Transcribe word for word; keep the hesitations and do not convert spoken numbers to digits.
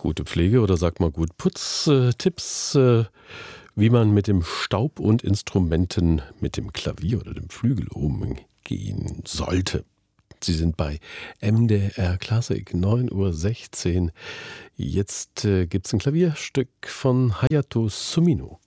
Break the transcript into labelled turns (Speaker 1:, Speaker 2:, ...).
Speaker 1: Gute Pflege oder sagt man gut Putz, äh, Tipps, äh, wie man mit dem Staub und Instrumenten, mit dem Klavier oder dem Flügel umgehen sollte. Sie sind bei M D R Klassik, neun Uhr sechzehn. Jetzt äh, gibt's ein Klavierstück von Hayato Sumino.